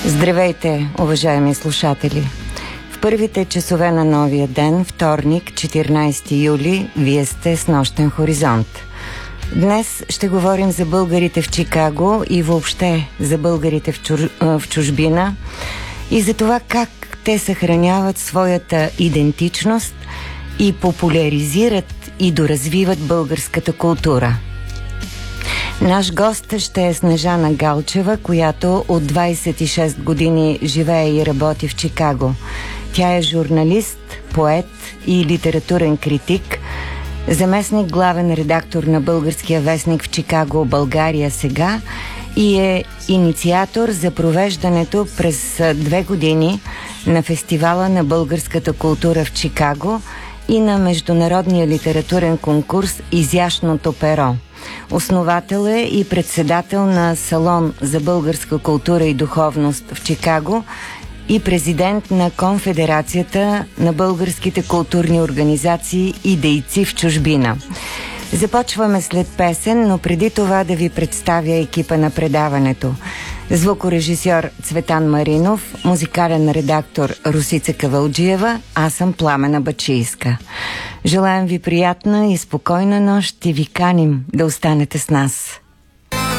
Здравейте, уважаеми слушатели! В първите часове на новия ден, вторник, 14 юли, вие сте с Нощен хоризонт. Днес ще говорим за българите в Чикаго и въобще за българите в чужбина и за това как те съхраняват своята идентичност и популяризират и доразвиват българската култура. Наш гост ще е Снежана Галчева, която от 26 години живее и работи в Чикаго. Тя е журналист, поет и литературен критик, заместник главен редактор на българския вестник в Чикаго „България сега“ и е инициатор за провеждането през 2 години на Фестивала на българската култура в Чикаго и на международния литературен конкурс „Изящното перо“. Основател е и председател на Салон за българска култура и духовност в Чикаго и президент на Конфедерацията на българските културни организации и дейци в чужбина. Започваме след песен, но преди това да ви представя екипа на предаването. Звукорежисьор Цветан Маринов, музикален редактор Русица Кавалджиева, аз съм Пламена Бачийска. Желаем ви приятна и спокойна нощ и ви каним да останете с нас.